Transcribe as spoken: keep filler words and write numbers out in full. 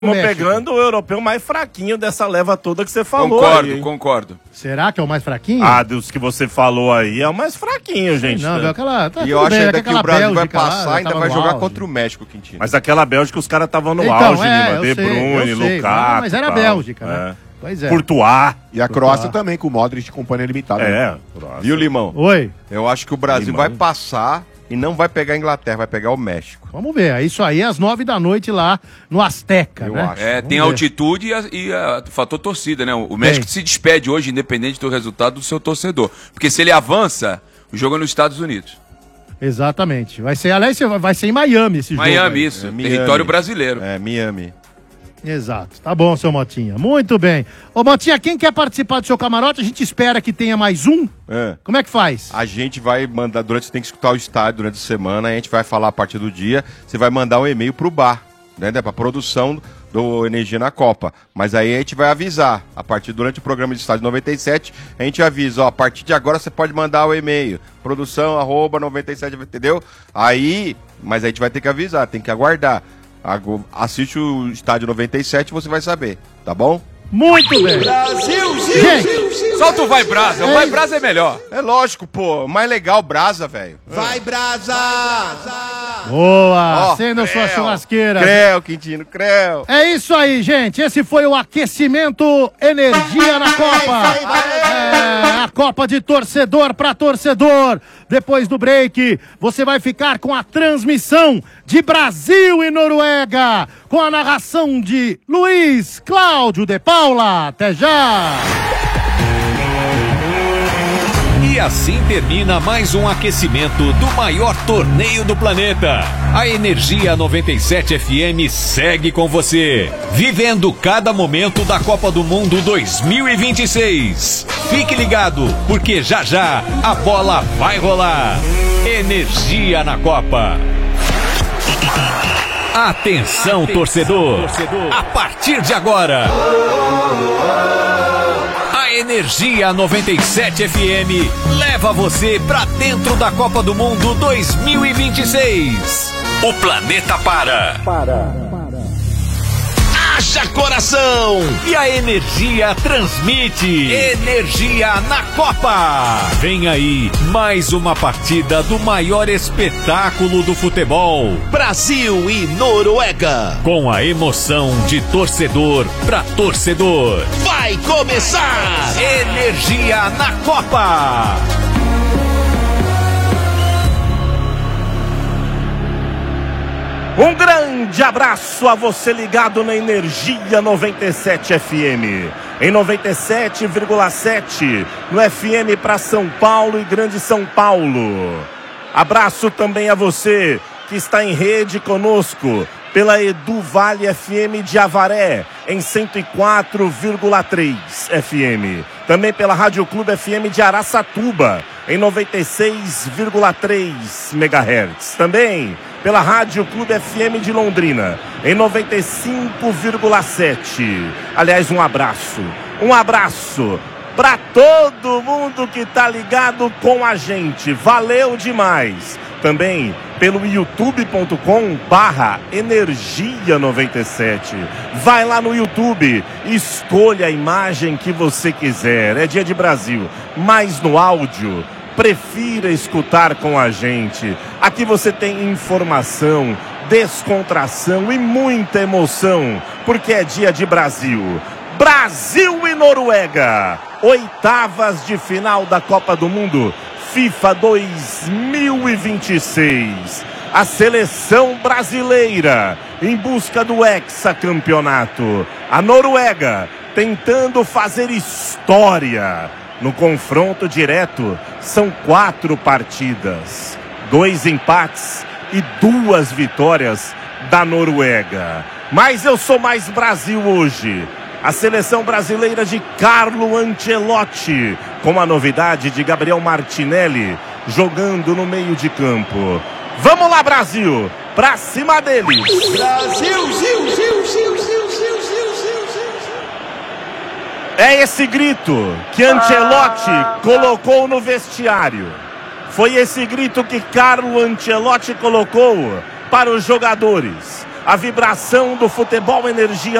Estamos pegando o europeu mais fraquinho dessa leva toda que você falou. Concordo, aí, concordo. Será que é o mais fraquinho? Ah, dos que você falou aí é o mais fraquinho, gente. Não, né? aquela, tá e eu acho bem, ainda que o Brasil vai passar lá, ainda vai jogar auge. Contra o México, Quintino. Mas aquela Bélgica os caras estavam no então, auge, é, Lima. De sei, Bruyne, Lukaku. Mas era a Bélgica, né? É. Pois é. Courtois. E a Croácia também, com o Modric e companhia limitada. É. Né? Viu, Limão? Oi. Eu acho que o Brasil Limão. vai passar e não vai pegar a Inglaterra, vai pegar o México. Vamos ver. Isso aí é às nove da noite lá no Azteca, Eu né? acho. É, Vamos tem ver. altitude e, a, e a, o fator torcida, né? O México Tem. se despede hoje, independente do resultado do seu torcedor. Porque se ele avança, o jogo é nos Estados Unidos. Exatamente. Vai ser, aliás, vai ser em Miami esse jogo. Miami, aí. isso. É, Miami. Território brasileiro. É, Miami. Exato. Tá bom, seu Motinha. Muito bem. Ô, Motinha, quem quer participar do seu camarote, a gente espera que tenha mais um. É. Como é que faz? A gente vai mandar, durante você tem que escutar o estádio durante a semana, a gente vai falar a partir do dia, você vai mandar um e-mail pro bar, né, pra produção do Energia na Copa. Mas aí a gente vai avisar, a partir durante o programa de estádio noventa e sete, a gente avisa, ó, a partir de agora você pode mandar o e-mail, produção arroba noventa e sete, entendeu? Aí, mas a gente vai ter que avisar, tem que aguardar. Assiste o estádio noventa e sete e você vai saber, tá bom? Muito bem. Brasil, gente, solta o Vai Brasa. O Vai Brasa é melhor. É lógico, pô. Mais legal, Brasa, velho. Vai, Brasa! Boa. Ó, Acendam sua Creu. churrasqueira. Creu, Quintino, creu. É isso aí, gente. Esse foi o aquecimento Energia na Copa. É, a Copa de torcedor para torcedor. Depois do break, você vai ficar com a transmissão de Brasil e Noruega, com a narração de Luiz Cláudio de Paula. Até já! E assim termina mais um aquecimento do maior torneio do planeta. A Energia noventa e sete F M segue com você, vivendo cada momento da Copa do Mundo dois mil e vinte e seis. Fique ligado, porque já já a bola vai rolar. Energia na Copa. Atenção, torcedor. A partir de agora, a Energia noventa e sete F M leva você pra dentro da Copa do Mundo dois mil e vinte e seis. O planeta para. Para. Haja coração! E a Energia transmite. Energia na Copa. Vem aí mais uma partida do maior espetáculo do futebol. Brasil e Noruega. Com a emoção de torcedor para torcedor. Vai começar! Energia na Copa. Um grande abraço a você ligado na Energia noventa e sete F M. Em noventa e sete vírgula sete no F M para São Paulo e Grande São Paulo. Abraço também a você que está em rede conosco pela Edu Vale F M de Avaré, em cento e quatro vírgula três F M. Também pela Rádio Clube F M de Araçatuba, em noventa e seis vírgula três megahertz. Também pela Rádio Clube F M de Londrina, em noventa e cinco vírgula sete. Aliás, um abraço, um abraço para todo mundo que tá ligado com a gente. Valeu demais. Também pelo youtube ponto com barra energia noventa e sete. Vai lá no YouTube, escolha a imagem que você quiser. É dia de Brasil, mas no áudio, prefira escutar com a gente. Aqui você tem informação, descontração e muita emoção, porque é dia de Brasil. Brasil e Noruega, oitavas de final da Copa do Mundo FIFA dois mil e vinte e seis. A seleção brasileira em busca do hexacampeonato. A Noruega tentando fazer história. No confronto direto, são quatro partidas, dois empates e duas vitórias da Noruega. Mas eu sou mais Brasil hoje. A seleção brasileira de Carlo Ancelotti, com a novidade de Gabriel Martinelli jogando no meio de campo. Vamos lá, Brasil! Pra cima deles! Brasil, Zil, Zil, Zil, Zil, Zil, Zil, Zil, Zil. É esse grito que Ancelotti colocou no vestiário. Foi esse grito que Carlo Ancelotti colocou para os jogadores. a vibração do futebol Energia